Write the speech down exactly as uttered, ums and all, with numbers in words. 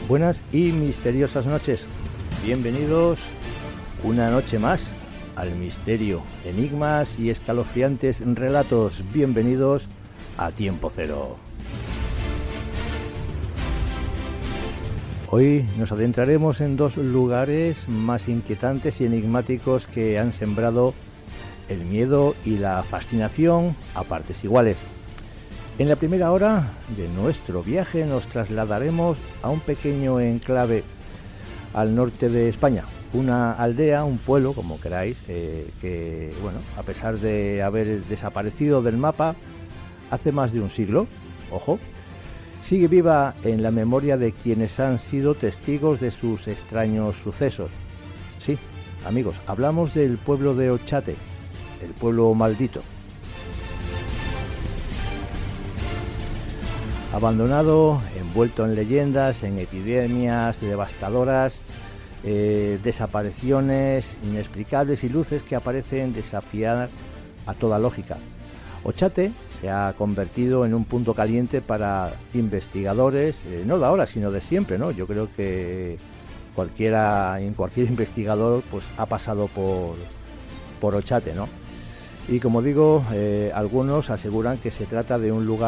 Buenas y misteriosas noches. Bienvenidos una noche más al misterio, enigmas y escalofriantes relatos. Bienvenidos a Tiempo Cero. Hoy nos adentraremos en dos lugares más inquietantes y enigmáticos que han sembrado el miedo y la fascinación a partes iguales. En la primera hora de nuestro viaje nos trasladaremos a un pequeño enclave al norte de España, una aldea, un pueblo, como queráis, eh, que, bueno, a pesar de haber desaparecido del mapa hace más de un siglo, ojo, sigue viva en la memoria de quienes han sido testigos de sus extraños sucesos. Sí, amigos, hablamos del pueblo de Ochate, el pueblo maldito. Abandonado, envuelto en leyendas, en epidemias devastadoras, eh, desapariciones inexplicables y luces que aparecen desafiar a toda lógica. Ochate se ha convertido en un punto caliente para investigadores, eh, no de ahora, sino de siempre, ¿no? Yo creo que cualquiera, en cualquier investigador, pues ha pasado por, por Ochate, ¿no? Y como digo, eh, algunos aseguran que se trata de un lugar